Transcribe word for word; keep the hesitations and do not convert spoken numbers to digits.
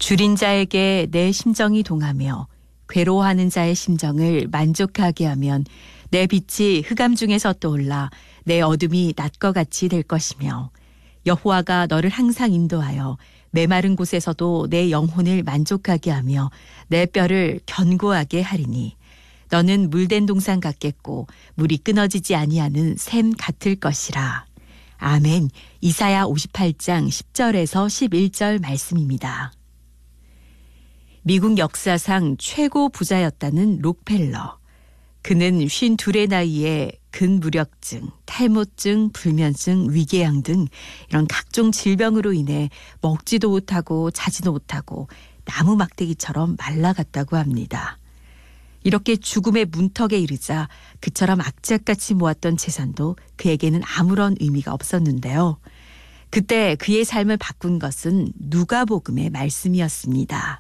줄인 자에게 내 심정이 동하며 괴로워하는 자의 심정을 만족하게 하면 내 빛이 흑암 중에서 떠올라 내 어둠이 낮과 같이 될 것이며 여호와가 너를 항상 인도하여 메마른 곳에서도 내 영혼을 만족하게 하며 내 뼈를 견고하게 하리니 너는 물된 동산 같겠고 물이 끊어지지 아니하는 샘 같을 것이라. 아멘. 이사야 오십팔 장 십 절에서 십일 절 말씀입니다. 미국 역사상 최고 부자였다는 록펠러. 그는 쉰둘의 나이에 근무력증, 탈모증, 불면증, 위궤양 등 이런 각종 질병으로 인해 먹지도 못하고 자지도 못하고 나무 막대기처럼 말라갔다고 합니다. 이렇게 죽음의 문턱에 이르자 그처럼 악착같이 모았던 재산도 그에게는 아무런 의미가 없었는데요. 그때 그의 삶을 바꾼 것은 누가복음의 말씀이었습니다.